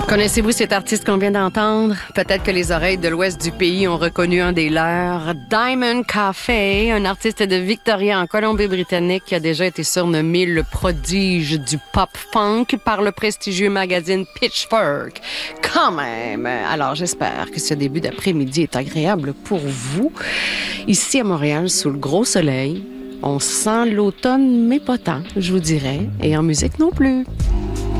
Connaissez-vous cet artiste qu'on vient d'entendre? Peut-être que les oreilles de l'ouest du pays ont reconnu un des leurs. Diamond Café, un artiste de Victoria en Colombie-Britannique qui a déjà été surnommé le prodige du pop-funk par le prestigieux magazine Pitchfork. Quand même! Alors, j'espère que ce début d'après-midi est agréable pour vous. Ici à Montréal, sous le gros soleil, on sent l'automne, mais pas tant, je vous dirais. Et en musique non plus.